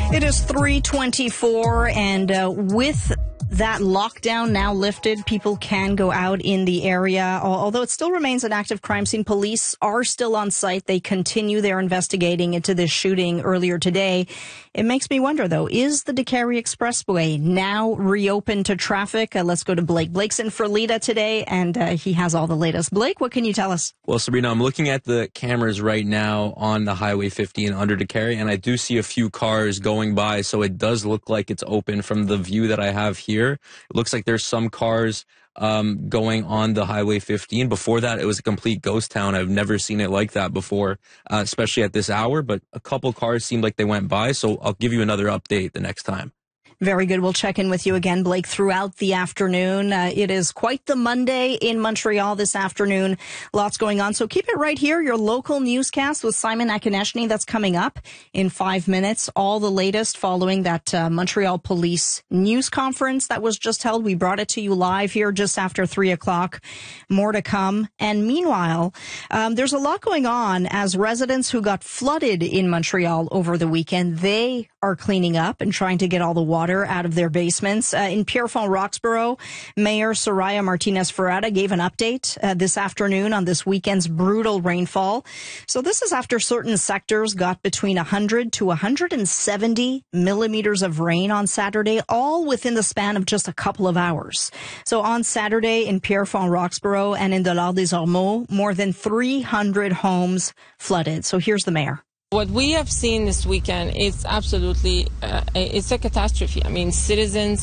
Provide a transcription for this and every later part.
It is 3:24, and with that lockdown now lifted, people can go out in the area. Although it still remains an active crime scene, police are still on site. They continue their investigating into this shooting earlier today. It makes me wonder, though, is the Décarie Expressway now reopened to traffic? Let's go to Blake. Blake's in for Lita today, and he has all the latest. Blake, what can you tell us? Well, Sabrina, I'm looking at the cameras right now on the Highway 15 under Décarie, and I do see a few cars going by, so it does look like it's open from the view that I have here. It looks like there's some cars going on the Highway 15. Before that, it was a complete ghost town. I've never seen it like that before, especially at this hour, but a couple cars seemed like they went by, so I'll give you another update the next time. Very good. We'll check in with you again, Blake, throughout the afternoon. It is quite the Monday in Montreal this afternoon. Lots going on. So keep it right here. Your local newscast with Simon Akineshny. That's coming up in 5 minutes. All the latest following that Montreal Police news conference that was just held. We brought it to you live here just after 3 o'clock. More to come. And meanwhile, there's a lot going on as residents who got flooded in Montreal over the weekend, they are cleaning up and trying to get all the water out of their basements. In Pierrefonds-Roxborough, Mayor Soraya Martinez-Ferrada gave an update this afternoon on this weekend's brutal rainfall. So this is after certain sectors got between 100 to 170 millimeters of rain on Saturday, all within the span of just a couple of hours. So on Saturday in Pierrefonds-Roxborough and in Dollard-des-Ormeaux, more than 300 homes flooded. So here's the mayor. What we have seen this weekend is absolutely, it's a catastrophe. I mean, citizens,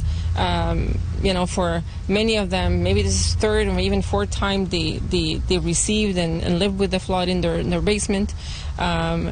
for many of them, maybe this is third or even fourth time they received and lived with the flood in their basement. I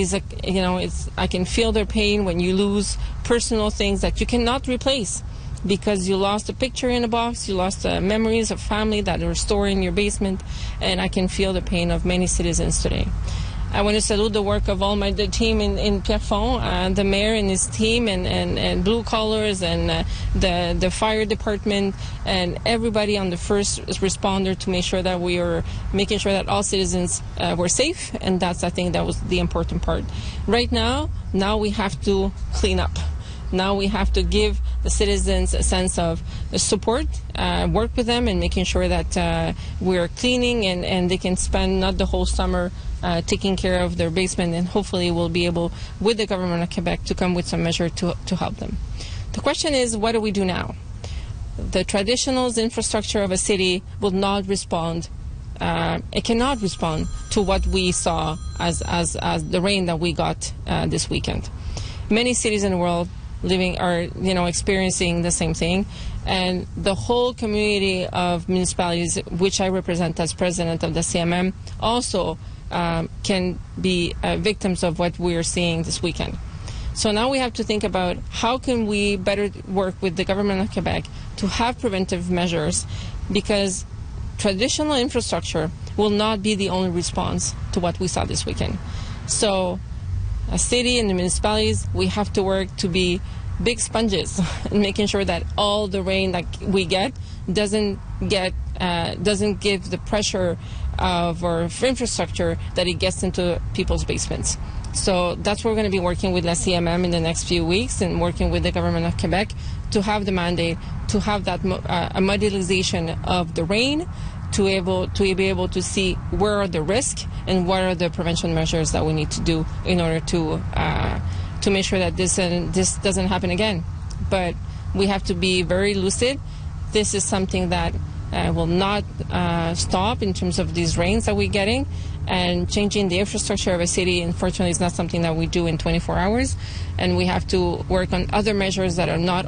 can feel their pain when you lose personal things that you cannot replace because you lost a picture in a box, you lost memories of family that are stored in your basement, and I can feel the pain of many citizens today. I want to salute the work of all the team in Pierrefonds, the mayor and his team, and Blue Collars, and the fire department, and everybody on the first responder to make sure that we are making sure that all citizens were safe, and I think that was the important part. Right now we have to clean up. Now we have to give the citizens a sense of support, work with them, and making sure that we're cleaning and they can spend not the whole summer taking care of their basement, and hopefully we'll be able, with the government of Quebec, to come with some measure to help them. The question is, what do we do now? The traditional infrastructure of a city will not respond. It cannot respond to what we saw as the rain that we got this weekend. Many cities in the world are experiencing the same thing, and the whole community of municipalities, which I represent as president of the CMM, also can be victims of what we are seeing this weekend. So now we have to think about how can we better work with the government of Quebec to have preventive measures, because traditional infrastructure will not be the only response to what we saw this weekend. So a city and the municipalities, we have to work to be big sponges and making sure that all the rain that we get doesn't give the pressure of our infrastructure that it gets into people's basements. So that's what we're going to be working with the CMM in the next few weeks, and working with the government of Quebec to have the mandate to have that a modelization of the rain, to be able to see where are the risks and what are the prevention measures that we need to do in order to make sure that this doesn't happen again. But we have to be very lucid. This is something that will not stop in terms of these rains that we're getting, and changing the infrastructure of a city, unfortunately, is not something that we do in 24 hours, and we have to work on other measures that are not